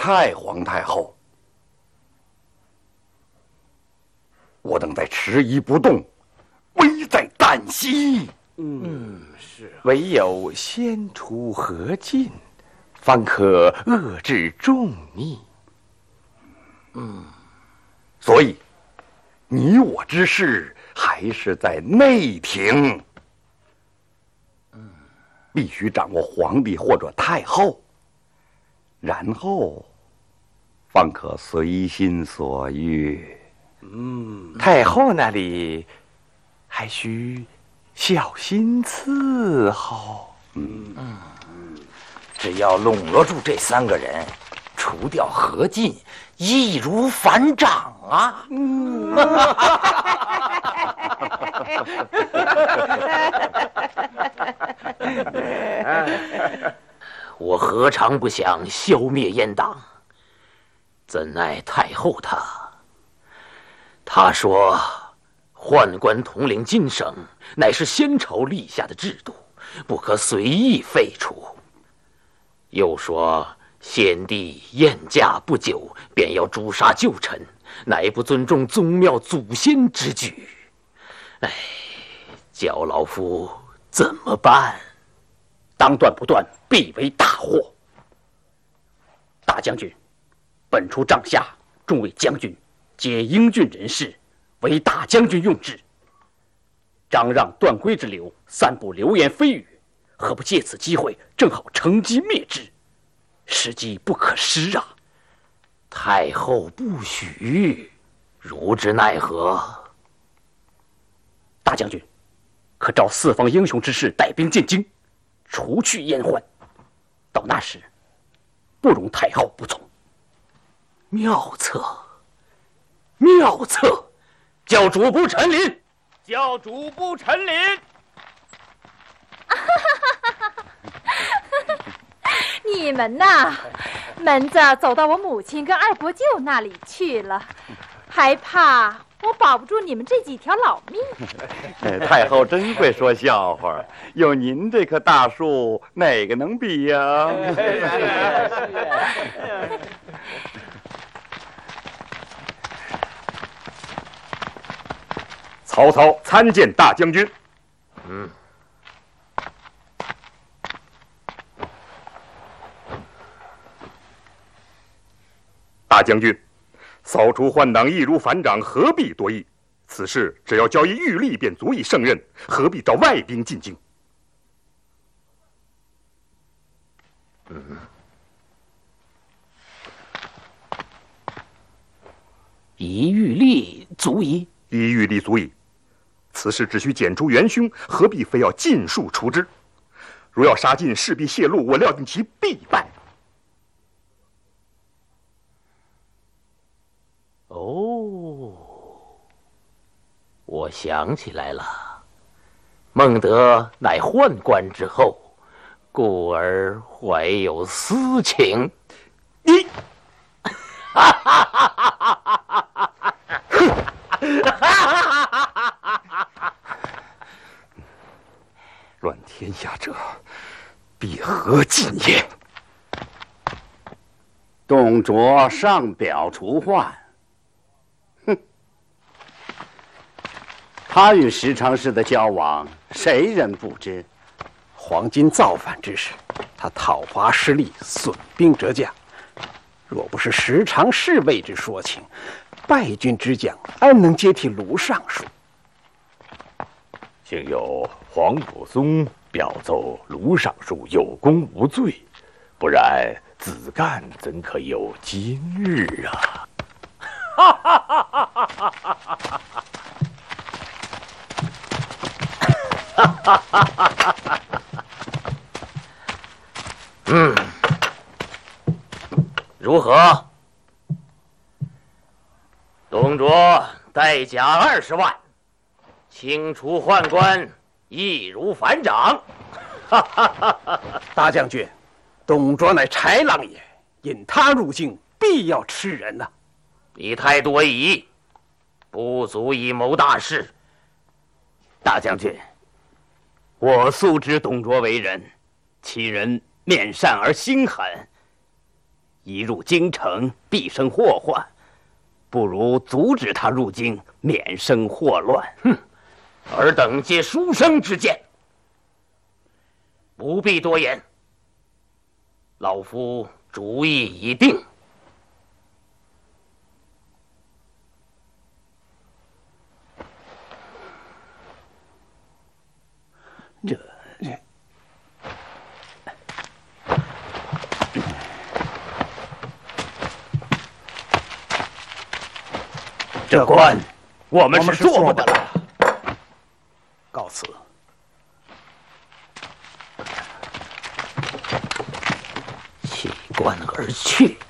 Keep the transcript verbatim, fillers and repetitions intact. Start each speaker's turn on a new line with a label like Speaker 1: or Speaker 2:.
Speaker 1: 太皇太后，我等在迟疑不动，危在旦夕。
Speaker 2: 嗯，是。唯有先除何尽，方可遏制众逆。
Speaker 1: 嗯，所以你我之事还是在内廷。嗯，必须掌握皇帝或者太后，然后方可随心所欲。
Speaker 2: 嗯，太后那里还需小心伺候。
Speaker 3: 嗯嗯，只要笼络住这三个人，除掉何进，易如反掌啊！嗯，我何尝不想消灭阉党？怎奈太后她，她说宦官统领京省，乃是先朝立下的制度，不可随意废除。又说先帝晏驾不久，便要诛杀旧臣，乃不尊重宗庙祖先之举。哎，焦老夫怎么办？
Speaker 4: 当断不断，必为大祸。大将军，本初帐下众位将军皆英俊人士，为大将军用之。张让断归之流，散布流言蜚语，何不借此机会，正好乘机灭之？时机不可失啊！
Speaker 3: 太后不许，如之奈何？
Speaker 4: 大将军，可召四方英雄之士带兵进京，除去阉宦。到那时，不容太后不从。
Speaker 3: 妙策，妙策！叫主簿陈琳，
Speaker 5: 叫主簿陈琳。
Speaker 6: 你们呐，门子走到我母亲跟二伯舅那里去了，还怕我保不住你们这几条老命。
Speaker 1: 太后真会说笑话，有您这棵大树，哪个能比呀？
Speaker 7: 曹操参见大将军。
Speaker 3: 嗯。
Speaker 7: 大将军，扫除宦党易如反掌，何必多议？此事只要交以御吏便足以胜任，何必召外兵进京？
Speaker 3: 嗯，一御吏足矣。
Speaker 7: 一御吏足矣。此事只需检出元凶，何必非要尽数除之？如要杀尽，势必泄露，我料定其必败。
Speaker 3: 哦，我想起来了，孟德乃宦官之后，故而怀有私情。
Speaker 7: 你，
Speaker 3: 哈哈哈哈哈哈！
Speaker 7: 乱天下者，必何进也？
Speaker 8: 董卓上表除宦。哼，他与十常侍的交往，谁人不知？
Speaker 9: 黄巾造反之时，他讨伐失利，损兵折将。若不是十常侍为之说情，败军之将安能接替卢尚书？
Speaker 10: 幸有黄甫松表奏卢尚书有功无罪，不然子干怎可有今日啊？哈哈哈哈哈哈哈
Speaker 3: 哈哈哈哈！嗯，如何？董卓带甲二十万，清除宦官，易如反掌。哈哈哈哈！
Speaker 9: 大将军，董卓乃豺狼也，引他入京，必要吃人呐、啊！
Speaker 3: 你太多疑，不足以谋大事。
Speaker 11: 大将军，我素知董卓为人，其人面善而心狠， 一入京城必生祸患，不如阻止他入京，免生祸乱。
Speaker 3: 哼，尔等皆书生之见，不必多言。老夫主意已定。
Speaker 11: 这这。这官我们是做不得了。
Speaker 9: 告辞。
Speaker 3: 弃官而去。